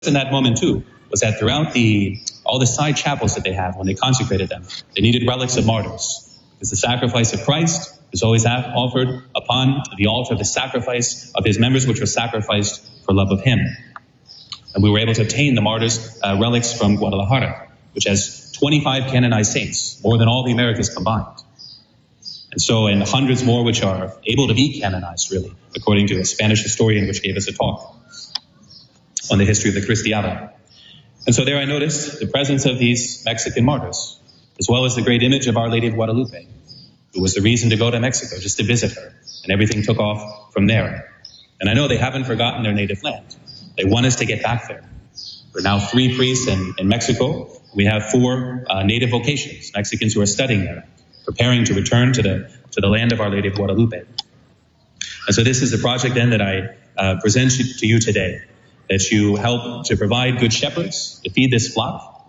in that moment too was that throughout all the side chapels that they have, when they consecrated them, they needed relics of martyrs. Because the sacrifice of Christ was always offered upon the altar, the sacrifice of his members, which was sacrificed for love of him. And we were able to obtain the martyrs' relics from Guadalajara, which has 25 canonized saints, more than all the Americas combined. And so, and hundreds more which are able to be canonized, really, according to a Spanish historian which gave us a talk on the history of the Cristiada. And so there I noticed the presence of these Mexican martyrs, as well as the great image of Our Lady of Guadalupe, who was the reason to go to Mexico, just to visit her. And everything took off from there. And I know they haven't forgotten their native land. They want us to get back there. We're now 3 priests in Mexico. We have 4 native vocations, Mexicans who are studying there, preparing to return to the land of Our Lady of Guadalupe. And so this is the project then that I present to you today, that you help to provide good shepherds to feed this flock.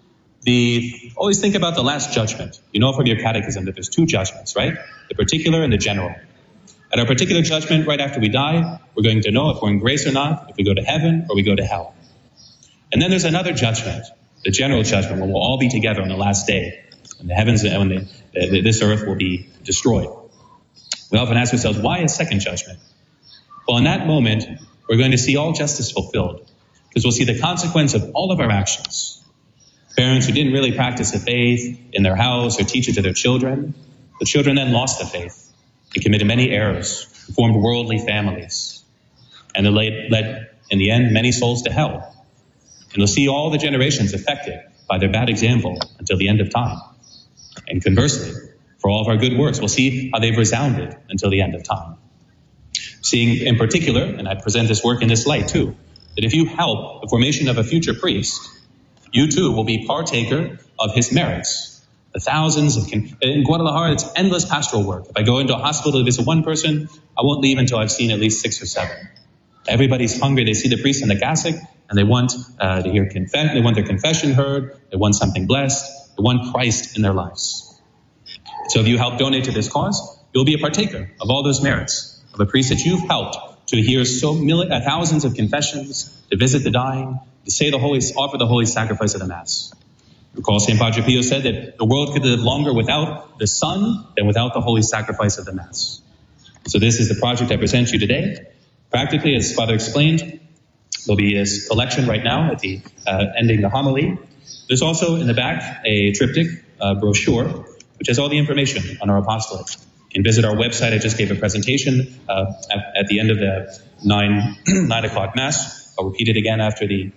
Always think about the last judgment. You know from your catechism that there's 2 judgments, right? The particular and the general. At our particular judgment, right after we die, we're going to know if we're in grace or not, if we go to heaven or we go to hell. And then there's another judgment, the general judgment, when we'll all be together on the last day, when the heavens, when this earth will be destroyed. We often ask ourselves, why a second judgment? Well, in that moment, we're going to see all justice fulfilled, because we'll see the consequence of all of our actions. Parents who didn't really practice the faith in their house or teach it to their children, the children then lost the faith. They committed many errors, formed worldly families, and it led, in the end, many souls to hell. And we'll see all the generations affected by their bad example until the end of time. And conversely, for all of our good works, we'll see how they've resounded until the end of time. Seeing in particular, and I present this work in this light too, that if you help the formation of a future priest, you too will be partaker of his merits. The thousands in Guadalajara, it's endless pastoral work. If I go into a hospital to visit one person, I won't leave until I've seen at least 6 or 7. Everybody's hungry. They see the priest in the cassock, and they want to hear they want their confession heard. They want something blessed. They want Christ in their lives. So if you help donate to this cause, you'll be a partaker of all those merits of a priest that you've helped to hear thousands of confessions, to visit the dying, to say offer the holy sacrifice of the Mass. Recall St. Padre Pio said that the world could live longer without the Son than without the holy sacrifice of the Mass. So this is the project I present you today. Practically, as Father explained, there'll be a collection right now at the ending the homily. There's also in the back a triptych, brochure, which has all the information on our apostolate. You can visit our website. I just gave a presentation at the end of the 9 o'clock Mass. I'll repeat it again after the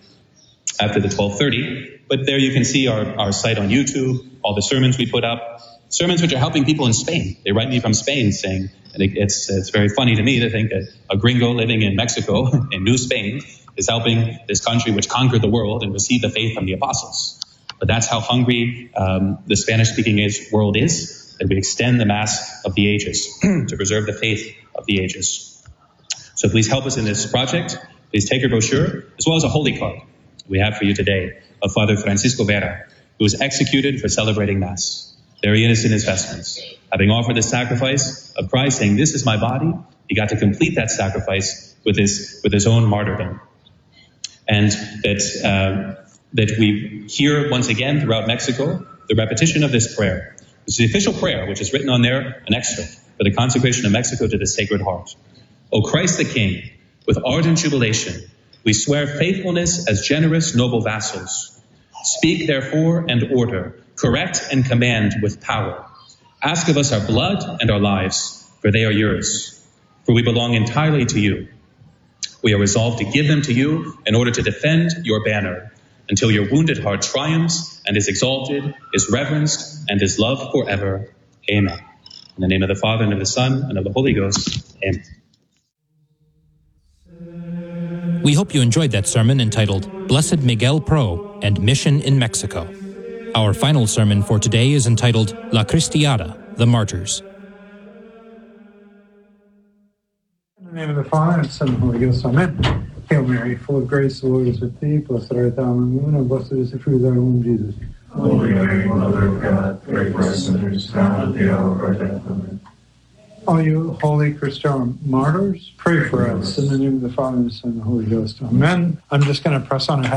12:30. But there you can see our site on YouTube, all the sermons we put up, sermons which are helping people in Spain. They write me from Spain saying, and it's very funny to me to think that a gringo living in Mexico, in New Spain, is helping this country which conquered the world and received the faith from the apostles. But that's how hungry the Spanish-speaking world is, that we extend the Mass of the ages to preserve the faith of the ages. So please help us in this project. Please take your brochure, as well as a holy card we have for you today of Father Francisco Vera, who was executed for celebrating Mass. There he is in his vestments, having offered the sacrifice of Christ, saying, "This is my body." He got to complete that sacrifice with his own martyrdom. And that we hear once again throughout Mexico the repetition of this prayer. It's the official prayer, which is written on there, an excerpt for the consecration of Mexico to the Sacred Heart. O Christ the King, with ardent jubilation, we swear faithfulness as generous, noble vassals. Speak, therefore, and order, correct and command with power. Ask of us our blood and our lives, for they are yours. For we belong entirely to you. We are resolved to give them to you in order to defend your banner, until your wounded heart triumphs and is exalted, is reverenced, and is loved forever. Amen. In the name of the Father, and of the Son, and of the Holy Ghost. Amen. We hope you enjoyed that sermon entitled Blessed Miguel Pro and Mission in Mexico. Our final sermon for today is entitled La Cristiada, the Martyrs. In the name of the Father, and the Son, and the Holy Ghost. Amen. Hail Mary, full of grace, the Lord is with thee. Blessed art thou among women, and blessed is the fruit of thy womb, Jesus. Holy Mary, Mother of God, pray for us sinners, now and at the hour of our death. Amen. All you holy Christian martyrs, pray for us. In the name of the Father, and the Son, and the Holy Ghost. Amen. I'm just going to press on ahead.